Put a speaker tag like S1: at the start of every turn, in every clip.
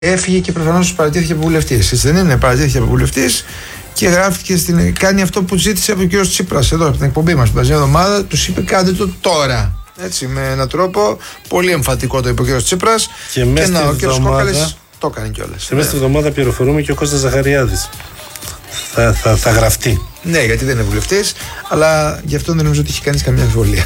S1: Έφυγε και προφανώς παραιτήθηκε από βουλευτής. Έτσι δεν είναι? Παραιτήθηκε από βουλευτής και γράφτηκε κάνει αυτό που ζήτησε από τον κύριο Τσίπρας εδώ από την εκπομπή μας την περασμένη εβδομάδα. Τους είπε κάντε το τώρα. Έτσι, με έναν τρόπο πολύ εμφατικό το είπε ο κύριος Τσίπρας.
S2: Και ο κύριος
S1: Κόκαλης το έκανε κιόλας.
S2: Και μέσα στη εβδομάδα πληροφορούμε και ο Κώστας Ζαχαριάδης θα γραφτεί.
S1: Ναι, γιατί δεν είναι βουλευτής, αλλά γι' αυτό δεν νομίζω ότι έχει κανείς καμία αμφιβολία.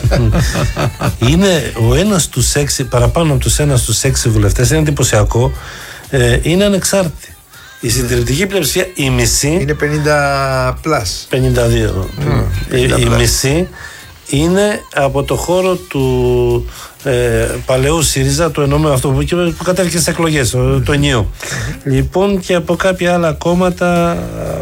S2: Είναι ο ένας στους 6, παραπάνω από τους ένας στους 6 βουλευτές, είναι εντυπωσιακό, είναι ανεξάρτητοι. Η συντηρητική πλειοψηφία, η μισή.
S1: Είναι 50 πλάς.
S2: 52. Η μισή είναι από το χώρο του παλαιού ΣΥΡΙΖΑ, το εννοούμε αυτό που κατέβηκε στις εκλογές, το ενιαίο. Λοιπόν, και από κάποια άλλα κόμματα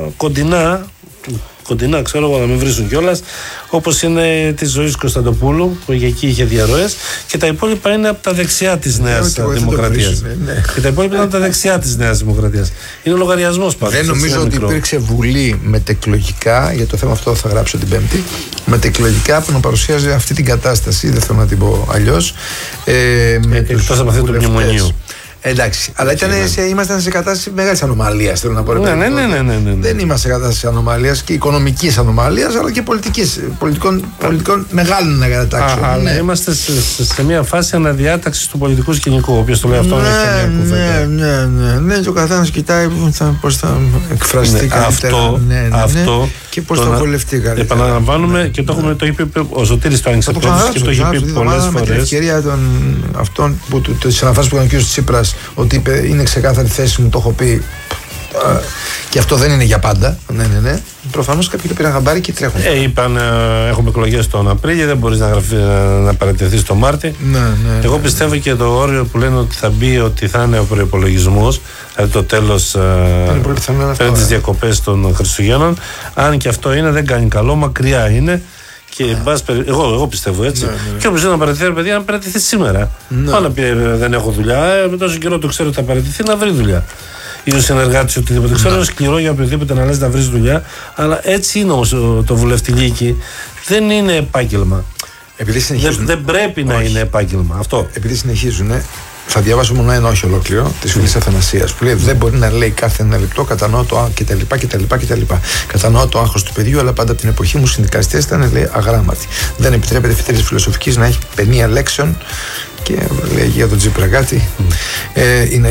S2: κοντινά, ξέρω εγώ, να μην βρίζουν κιόλας, όπως είναι της Ζωής Κωνσταντοπούλου, που εκεί είχε διαρροές, και τα υπόλοιπα είναι από τα δεξιά της Νέας Δημοκρατίας. Και τα υπόλοιπα είναι από τα δεξιά της Νέας Δημοκρατίας. Είναι ο λογαριασμός πάντως.
S1: Δεν νομίζω ότι υπήρξε βουλή μετεκλογικά, για το θέμα αυτό θα γράψω την Πέμπτη, μετεκλογικά που να παρουσίαζε αυτή την κατάσταση, δεν θέλω να την πω αλλιώς.
S2: Εκτός από αυτό το μνημονίο.
S1: Εντάξει, αλλά ήμασταν σε κατάσταση μεγάλης ανομαλίας, θέλω να πω.
S2: Ναι.
S1: Δεν είμαστε σε κατάσταση ανομαλίας και οικονομικής ανομαλίας, αλλά και πολιτικών μεγάλων αναδιατάξεων.
S2: Αλλά είμαστε σε μια φάση αναδιάταξης του πολιτικού σκηνικού. Όποιος το λέει αυτό είναι και μια κουβέντα.
S1: Ναι, και ο καθένας κοιτάει πώς θα εκφραστεί καλύτερα. Αυτό και πώς θα βολευτεί καλύτερα.
S2: Επαναλαμβάνουμε και το έχει πει ο Σωτήρης το άνοιξε πρώτος και το έχει πει πολλές φορές.
S1: Με την ευκαιρία αυτών της αναφάσεις που έκανε ο κ. Τσίπρας, ότι είπε είναι ξεκάθαρη θέση μου, το έχω πει και αυτό δεν είναι για πάντα. Ναι. Προφανώς κάποιοι το πήραν χαμπάρι και τρέχουν.
S2: Είπαν έχουμε εκλογές τον Απρίλιο, δεν μπορείς να παραιτηθείς τον Μάρτι.
S1: Ναι.
S2: Εγώ πιστεύω και το όριο που λένε ότι θα μπει, ότι θα είναι ο προϋπολογισμός, δηλαδή το τέλος πριν τις διακοπές των Χριστουγέννων. Αν και αυτό είναι, δεν κάνει καλό, μακριά είναι. Και εγώ πιστεύω έτσι. Και όποιος να παραιτηθεί, παιδιά, να παραιτηθεί σήμερα. Πάνω πει δεν έχω δουλειά, με τόσο καιρό το ξέρω ότι θα παραιτηθεί, να βρει δουλειά. Ή ο συνεργάτης οτιδήποτε. Ξέρω είναι σκληρό για οποιοδήποτε να λες να βρει δουλειά, αλλά έτσι είναι όμως το βουλευτηλίκι. Δεν είναι επάγγελμα. Δεν πρέπει να είναι επάγγελμα. Αυτό.
S1: Επειδή συνεχίζουν, θα διαβάσω μόνο ένα όχι ολόκληρο τη Φυλή Αθανασίας που λέει δεν μπορεί να λέει κάθε ένα λεπτό κατανοώ το κτλ. Κατανοώ το άγχος του παιδιού, αλλά πάντα από την εποχή μου συνδικαλιστές ήταν, λέει, αγράμματοι. Δεν επιτρέπεται φοιτητής φιλοσοφικής να έχει παινία λέξεων. Και λέει για τον Τσίπρα κάτι. Είναι.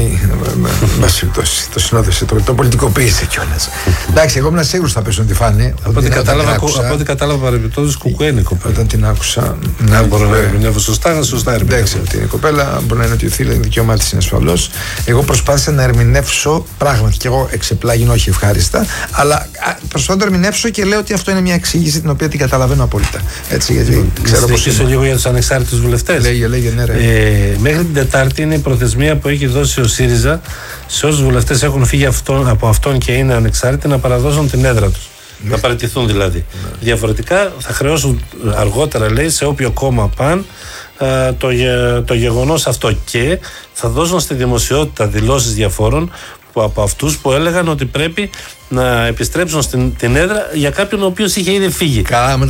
S1: Το συνόδευσε, το πολιτικοποίησε κιόλας. Εντάξει, εγώ ήμουν σίγουρος θα πέσουν τη φάνη.
S2: Από ό,τι κατάλαβα παρεμπιπτόντως κουκουέ είναι η κοπέλα.
S1: Όταν την άκουσα.
S2: Αν μπορώ να ερμηνεύω σωστά ερμηνεύω.
S1: Εντάξει, ότι είναι η κοπέλα, μπορεί να είναι ότι ο θύλα είναι δικαίωμά της, είναι ασφαλώς. Εγώ προσπάθησα να ερμηνεύσω πράγματι και εγώ εξεπλάγινο, όχι ευχάριστα, αλλά προσπαθώ να το ερμηνεύσω και λέω ότι αυτό είναι μια εξήγηση την οποία την καταλαβαίνω απόλυτα. Έτσι, γιατί ξέρω πώς.
S2: Να λίγο για τους ανεξάρτητους βουλευτές.
S1: Λέγε, ναι, ρε.
S2: Μέχρι την Τετάρτη είναι η προθεσμία που έχει δώσει ο ΣΥΡΙΖΑ σε όσους βουλευτές έχουν φύγει από αυτόν και είναι ανεξάρτητοι να παραδώσουν την έδρα τους. Να παραιτηθούν δηλαδή. Διαφορετικά θα χρεώσουν αργότερα, λέει, σε όποιο κόμμα παν το γεγονός αυτό και θα δώσουν στη δημοσιότητα δηλώσεις διαφόρων από αυτούς που έλεγαν ότι να επιστρέψουν την έδρα για κάποιον ο οποίος είχε ήδη φύγει.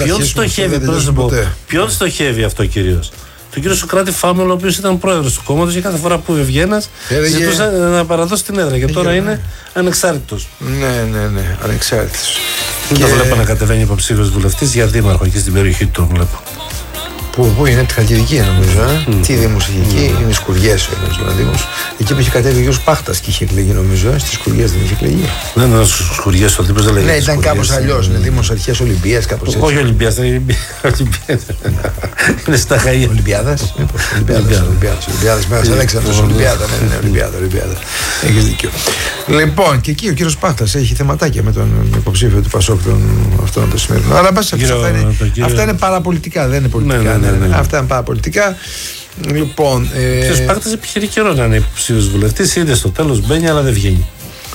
S2: Ποιον στοχεύει αυτό κυρίως? Τον κύριο Σωκράτη Φάμελο, ο οποίος ήταν πρόεδρος του κόμματος και κάθε φορά που έβγαινας ζητούσε να παραδώσει την έδρα. Και τώρα είναι ανεξάρτητος.
S1: Ναι, ανεξάρτητος.
S2: Δεν το βλέπω να κατεβαίνει υποψήφιος βουλευτής για δήμαρχο εκεί στην περιοχή του, βλέπω.
S1: Πού είναι, τη Χαλκιδική νομίζω. Τι δήμους είχε εκεί, είναι Σκουριές ο Δήμος. Εκεί που είχε κατέβει ο Γιώργος Πάχτας και είχε εκλεγεί νομίζω, στις Σκουριές δεν είχε εκλεγεί.
S2: Ναι, στους Σκουριές ο Δήμος δεν λέγεται.
S1: Ναι, ήταν κάπως αλλιώς. Είναι Δήμος Αρχαίας Ολυμπίας, κάπως έτσι.
S2: Όχι Ολυμπίας, είναι στα Χαΐα.
S1: Ολυμπιάδας. Ολυμπιάδας, Μέγας Αλέξανδρος, Ολυμπιάδα. Ναι, Ολυμπιάδα. Έχεις δίκιο. Λοιπόν, και εκεί ο κύριος Πάχτας έχει θεματάκια με τον υποψήφιο του Πασόκ, αυτόν τον σημερινό. Αλλά αυτά είναι παραπολιτικά, δεν είναι πολιτικά. Ναι. Αυτά είναι παραπολιτικά. Λοιπόν.
S2: Ο κ. Πάχτας επιχειρεί καιρό να είναι υποψήφιος βουλευτής. Είδε στο τέλος μπαίνει, αλλά δεν βγαίνει.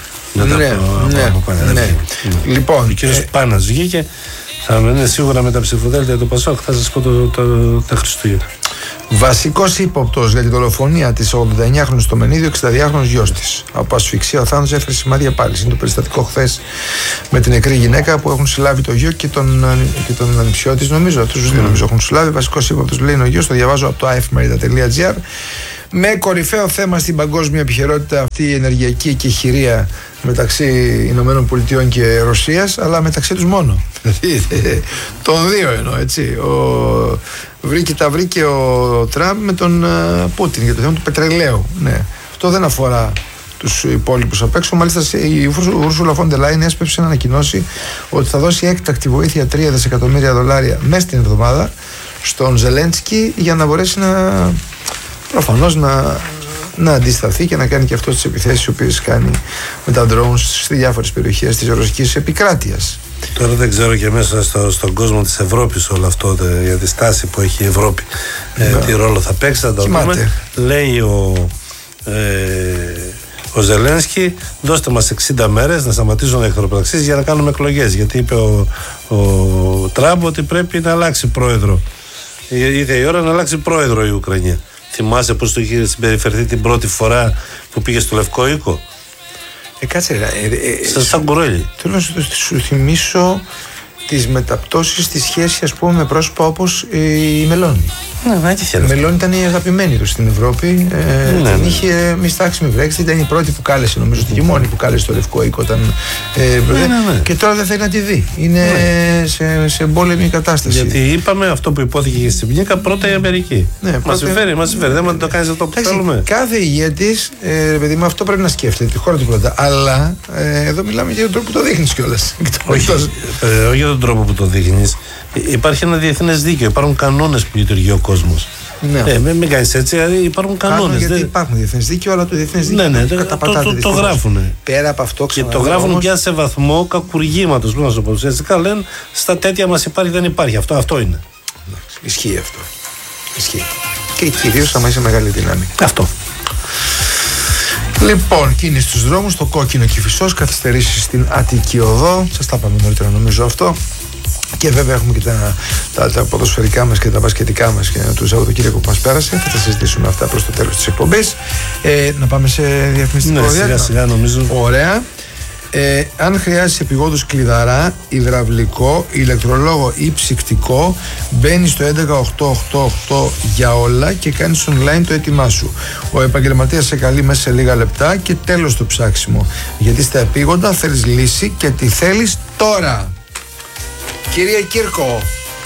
S1: Ναι. Λοιπόν.
S2: Ο κ. Πάνας βγήκε. Θα είναι σίγουρα με τα ψηφοδέλτια του Πασόκ. Θα σας πω τα Χριστούγεννα.
S1: Βασικός ύποπτος για τη δολοφονία της 89χρονης στο Μενίδιο, 62χρονος γιος της. Από ασφυξία ο θάνατος έφερε σημάδια πάλι. Είναι το περιστατικό χθες με την νεκρή γυναίκα που έχουν συλλάβει το γιο και τον ανιψιό της, νομίζω. Αυτούς τους δύο νομίζω έχουν συλλάβει. Βασικός ύποπτος λέει είναι ο γιος. Το διαβάζω από το afmerida.gr. με κορυφαίο θέμα στην παγκόσμια επικαιρότητα αυτή η ενεργειακή εκεχηρία μεταξύ Ηνωμένων Πολιτειών και Ρωσίας, αλλά μεταξύ τους μόνο. Δηλαδή των δύο εννοώ, έτσι. Τα βρήκε ο Τραμπ με τον Πούτιν για το θέμα του πετρελαίου. Ναι. Αυτό δεν αφορά τους υπόλοιπους απ' έξω. Μάλιστα η Ursula von der Leyen έσπευσε να ανακοινώσει ότι θα δώσει έκτακτη βοήθεια $3 δισεκατομμύρια μέσα στην εβδομάδα στον Ζελένσκι για να μπορέσει προφανώς να αντισταθεί και να κάνει και αυτό τις επιθέσεις οι οποίες κάνει με τα drones στις διάφορες περιοχές της ρωσικής επικράτειας.
S2: Τώρα δεν ξέρω και μέσα στον κόσμο της Ευρώπης όλο αυτό για τη στάση που έχει η Ευρώπη τι ρόλο θα παίξει, θα το δούμε. Λέει ο Ζελένσκι, δώστε μας 60 μέρες να σταματήσουν οι εχθροπραξίες για να κάνουμε εκλογές, γιατί είπε ο Τραμπ ότι πρέπει να αλλάξει πρόεδρο. Ήρθε η ώρα να αλλάξει πρόεδρο η Ουκρανία. Θυμάσαι πως το είχε συμπεριφερθεί την πρώτη φορά που πήγε στο Λευκό Οίκο?
S1: Κάτσε
S2: σαν κουρέλι.
S1: Θέλω να σου θυμίσω τις μεταπτώσεις στη σχέση, ας πούμε, με πρόσωπα όπως η Μελώνη. Η Μελώνη ήταν η αγαπημένη του στην Ευρώπη. Την είχε μιστάξει με Brexit. Ήταν η πρώτη που κάλεσε, νομίζω, και η μόνη που κάλεσε το Λευκό Οίκο όταν. Και τώρα δεν θέλει να τη δει. Είναι σε εμπόλεμη κατάσταση.
S2: Γιατί είπαμε αυτό που υπόθηκε και στην Πνίκα, πρώτα η Αμερική. Μας συμφέρει. Δεν το κάνει αυτό που θέλουμε.
S1: Κάθε ηγέτης, παιδί μου, αυτό πρέπει να σκέφτεται τη χώρα του πρώτα. Αλλά εδώ μιλάμε για τον τρόπο που το δείχνει κιόλας.
S2: Όχι για τον τρόπο που το δείχνει. Υπάρχει ένα διεθνές δίκαιο, υπάρχουν κανόνες που λειτουργεί ο κόσμος. Μην κάνεις έτσι, υπάρχουν κανόνες.
S1: Γιατί υπάρχουν διεθνές δίκαιο, αλλά το διεθνές δίκαιο
S2: το γράφουν.
S1: Πέρα από αυτό,
S2: και το γράφουν πια σε βαθμό κακουργήματος. Πώς να σου πω, ουσιαστικά λένε στα τέτοια μας υπάρχει, δεν υπάρχει. Αυτό είναι.
S1: Ισχύει αυτό. Ισχύει. Και κυρίως άμα είσαι μεγάλη δύναμη.
S2: Αυτό.
S1: Λοιπόν, κίνηση στους δρόμους, το κόκκινο Κηφισός, καθυστερήσεις στην Αττική Οδό. Σας τα είπαμε νωρίτερα, νομίζω αυτό. Και βέβαια έχουμε και τα ποδοσφαιρικά μας και τα μπασκετικά μας και του Σαββατοκύριακου που μας πέρασε. Θα τα συζητήσουμε αυτά προς το τέλος της εκπομπής. Να πάμε σε διαφημιστικό διάλειμμα.
S2: Σιγά νομίζω.
S1: Ωραία. Αν χρειάζεσαι επειγόντως κλειδαρά, υδραυλικό, ηλεκτρολόγο ή ψυκτικό, μπαίνεις στο 11888 για όλα και κάνεις online το έτοιμά σου. Ο επαγγελματίας σε καλεί μέσα σε λίγα λεπτά και τέλος το ψάξιμο. Γιατί στα επείγοντα θέλεις λύση και τη θέλεις τώρα. Κυρία Κύρκο,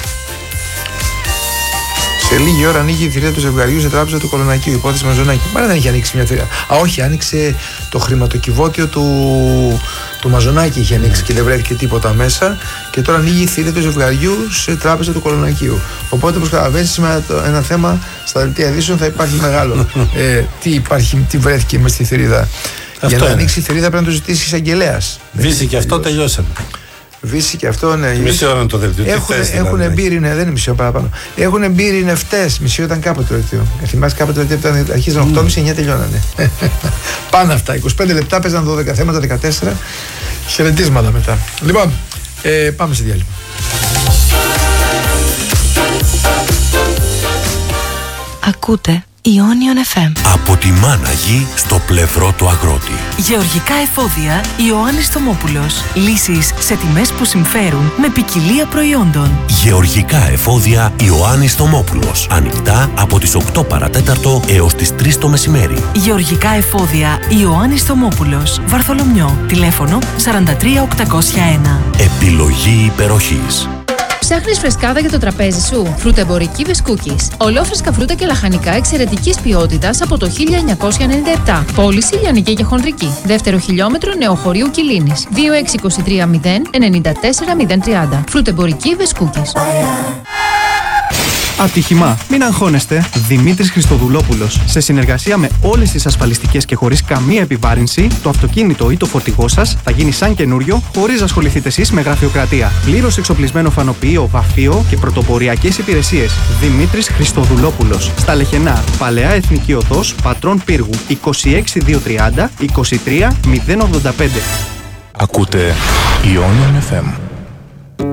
S1: σε λίγη ώρα ανοίγει η θηρία του ζευγαριού σε τράπεζα του Κολονακίου. Υπόθεση Μαζονάκη. Μάλλον δεν έχει ανοίξει μια θηρία. Όχι, άνοιξε το χρηματοκιβώτιο του Μαζονάκη. Είχε ανοίξει και δεν βρέθηκε τίποτα μέσα. Και τώρα ανοίγει η θηρία του ζευγαριού σε τράπεζα του Κολονακίου. Οπότε, όπως καταλαβαίνεις, σήμερα ένα θέμα στα δελτία ειδήσεων θα υπάρχει μεγάλο. Τι βρέθηκε μες στη θηρίδα. Για να ανοίξει η θηρίδα πρέπει να το ζητήσει εισαγγελέας.
S2: Βύση και αυτό τελειώσαμε.
S1: Βύση και αυτό, ναι.
S2: Μισή ώρα είναι το δελτίο.
S1: Έχουν μπει, ναι, δεν είναι μισή ώρα παραπάνω. Έχουν μπει ρινευτές. Μισή ώρα ήταν κάποτε το δελτίο. Θυμάσαι κάποτε το δελτίο αρχίζαν 8.30, 9 τελειώνανε. Πάνε αυτά. 25 λεπτά παίζαν 12 θέματα, 14. Χαιρετίσματα μετά. Λοιπόν, πάμε σε διάλειμμα.
S3: Ακούτε Ionion FM.
S4: Από τη Μάναγη στο πλευρό του αγρότη.
S3: Γεωργικά εφόδια Ιωάννης Θωμόπουλος. Λύσεις σε τιμές που συμφέρουν με ποικιλία προϊόντων.
S4: Γεωργικά εφόδια Ιωάννης Θωμόπουλος. Ανοιχτά από τις 8 παρατέταρτο έως τις 3 το μεσημέρι.
S3: Γεωργικά εφόδια Ιωάννης Θωμόπουλος. Βαρθολομιό. Τηλέφωνο 43801.
S4: Επιλογή υπεροχής.
S5: Ψάχνεις φρεσκάδα για το τραπέζι σου? Φρουτεμπορική Βεσκούκης. Ολόφρεσκα φρούτα και λαχανικά εξαιρετικής ποιότητας από το 1997. Πώληση λιανική και χονδρική. Δεύτερο χιλιόμετρο Νεοχωρίου Κιλίνης. 2623 094 030. Φρουτεμπορική Βεσκούκης.
S6: Ατύχημα. Μην αγχώνεστε. Δημήτρης Χριστοδουλόπουλος. Σε συνεργασία με όλες τις ασφαλιστικές και χωρίς καμία επιβάρυνση, το αυτοκίνητο ή το φορτηγό σας θα γίνει σαν καινούριο, χωρίς να ασχοληθείτε εσείς με γραφειοκρατία. Πλήρως εξοπλισμένο φανοποιείο, βαφείο και πρωτοποριακές υπηρεσίες. Δημήτρης Χριστοδουλόπουλος. Στα Λεχενά. Παλαιά Εθνική Οδός, Πατρών Πύργου. 26230 23 085.
S7: Ακούτε Ionion FM.